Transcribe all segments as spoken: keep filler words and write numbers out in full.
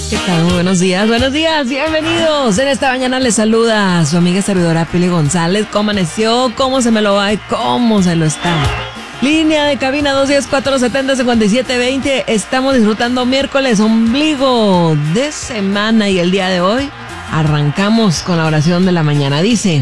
¿Qué tal? Muy buenos días, buenos días, bienvenidos. En esta mañana les saluda su amiga servidora Pili González. ¿Cómo amaneció? ¿Cómo se me lo va? ¿Y cómo se lo está? Línea de cabina dos uno cero, cuatro siete cero, cinco siete dos cero. Estamos disfrutando miércoles, ombligo de semana, y el día de hoy arrancamos con la oración de la mañana. Dice: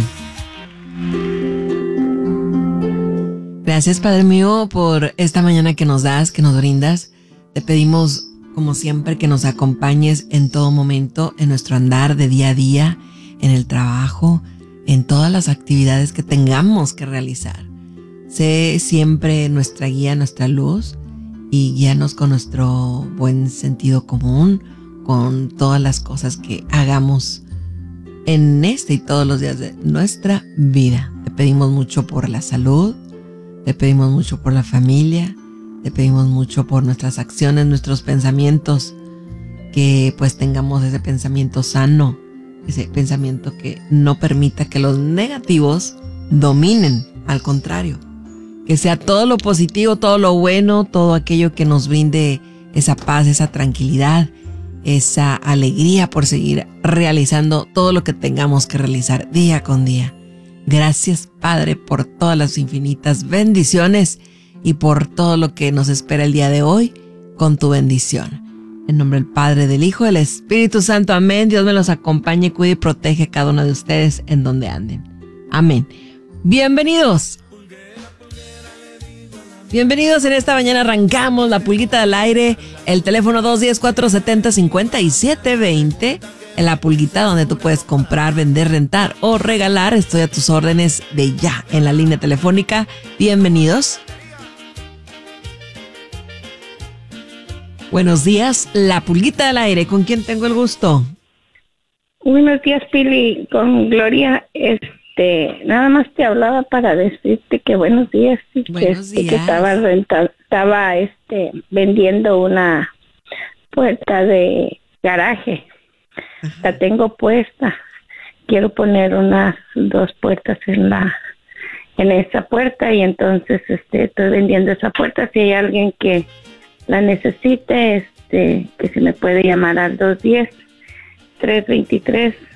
gracias, Padre mío, por esta mañana que nos das, que nos brindas. Te pedimos, como siempre, que nos acompañes en todo momento, en nuestro andar de día a día, en el trabajo, en todas las actividades que tengamos que realizar. Sé siempre nuestra guía, nuestra luz, y guíanos con nuestro buen sentido común, con todas las cosas que hagamos en este y todos los días de nuestra vida. Te pedimos mucho por la salud, te pedimos mucho por la familia, te pedimos mucho por nuestras acciones, nuestros pensamientos, que pues tengamos ese pensamiento sano, ese pensamiento que no permita que los negativos dominen, al contrario, que sea todo lo positivo, todo lo bueno, todo aquello que nos brinde esa paz, esa tranquilidad, esa alegría por seguir realizando todo lo que tengamos que realizar día con día. Gracias, Padre, por todas las infinitas bendiciones y por todo lo que nos espera el día de hoy con tu bendición. En nombre del Padre, del Hijo, del Espíritu Santo. Amén. Dios me los acompañe, cuide y protege a cada uno de ustedes en donde anden. Amén. Bienvenidos. Bienvenidos. En esta mañana arrancamos la pulguita al aire. El teléfono dos uno cero, cuatro siete cero, cinco siete dos cero. En la pulguita donde tú puedes comprar, vender, rentar o regalar. Estoy a tus órdenes de ya en la línea telefónica. Bienvenidos. Buenos días, la pulguita del aire. ¿Con quién tengo el gusto? Buenos días, Pili, con Gloria. Este, nada más te hablaba para decirte que buenos días. Buenos que, días. Que estaba rentando, estaba este vendiendo una puerta de garaje. Ajá. La tengo puesta. Quiero poner unas dos puertas en la en esa puerta, y entonces este estoy vendiendo esa puerta. Si hay alguien que la necesite, este, que se me puede llamar al dos uno cero, tres dos tres,